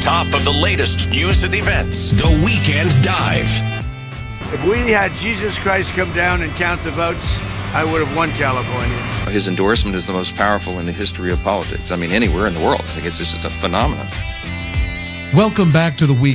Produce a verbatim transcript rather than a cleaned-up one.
top of the latest news and events. The Weekend Dive. If we had Jesus Christ come down and count the votes, I would have won California. His endorsement is the most powerful in the history of politics. I mean, anywhere in the world. I think it's just a phenomenon. Welcome back to the Weekend.